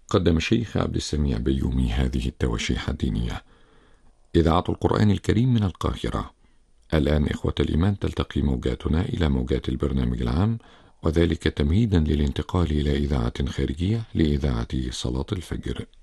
قدم الشيخ عبد السميع بيومي هذه التواشيح الدينية. إذاعة القرآن الكريم من القاهرة. الآن إخوة الإيمان تلتقي موجاتنا إلى موجات البرنامج العام، وذلك تمهيدا للانتقال إلى إذاعة خارجية لإذاعة صلاة الفجر.